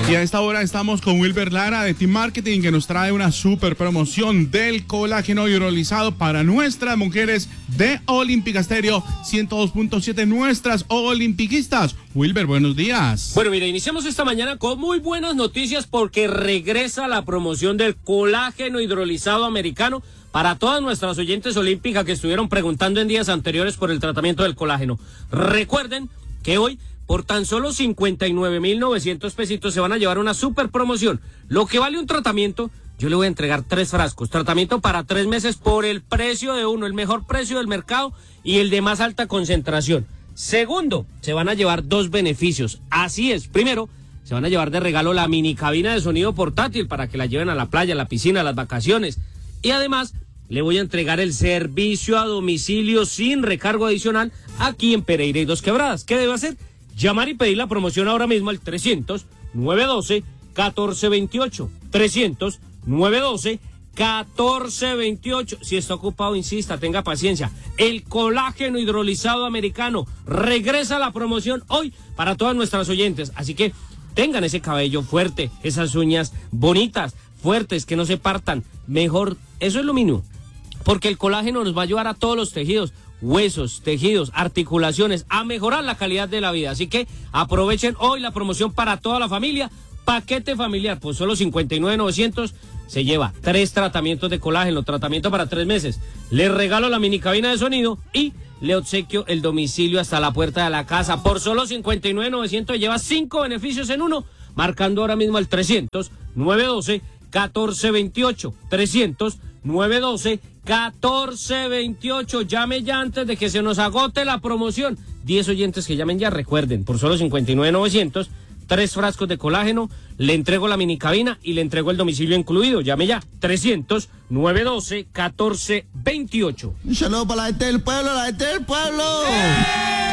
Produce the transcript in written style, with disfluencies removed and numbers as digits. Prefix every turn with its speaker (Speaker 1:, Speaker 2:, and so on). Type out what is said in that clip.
Speaker 1: Y a esta hora estamos con Wilber Lara de Team Marketing, que nos trae una super promoción del colágeno hidrolizado para nuestras mujeres de Olímpica Estéreo 102.7, nuestras olimpiquistas. Wilber, buenos días.
Speaker 2: Bueno, mira, iniciamos esta mañana con muy buenas noticias porque regresa la promoción del colágeno hidrolizado americano para todas nuestras oyentes olímpicas que estuvieron preguntando en días anteriores por el tratamiento del colágeno. Recuerden que hoy, por tan solo 59.900 pesitos, se van a llevar una super promoción. Lo que vale un tratamiento, yo le voy a entregar 3 frascos. Tratamiento para 3 meses por el precio de uno, el mejor precio del mercado y el de más alta concentración. Segundo, se van a llevar 2 beneficios. Así es. Primero, se van a llevar de regalo la mini cabina de sonido portátil para que la lleven a la playa, a la piscina, a las vacaciones. Y además, le voy a entregar el servicio a domicilio sin recargo adicional aquí en Pereira y Dos Quebradas. ¿Qué debe hacer? Llamar y pedir la promoción ahora mismo al 300-912-1428. 300-912-1428. Si está ocupado, insista, tenga paciencia. El colágeno hidrolizado americano regresa a la promoción hoy para todas nuestras oyentes. Así que tengan ese cabello fuerte, esas uñas bonitas, fuertes, que no se partan. Mejor, eso es lo mínimo. Porque el colágeno nos va a ayudar a todos los tejidos, huesos, tejidos, articulaciones, a mejorar la calidad de la vida. Así que aprovechen hoy la promoción para toda la familia. Paquete familiar, por solo 59.900 se lleva 3 tratamientos de colágeno, tratamiento para 3 meses. Le regalo la mini cabina de sonido y le obsequio el domicilio hasta la puerta de la casa. Por solo 59.900 lleva 5 beneficios en uno, marcando ahora mismo al 300-912-1428. 300-912-1428. Llame ya antes de que se nos agote la promoción. 10 oyentes que llamen ya, recuerden, por solo 59.900, 3 frascos de colágeno, le entrego la mini cabina y le entrego el domicilio incluido. Llame ya, 300-912-1428.
Speaker 3: Un saludo para la gente del pueblo, la gente del pueblo.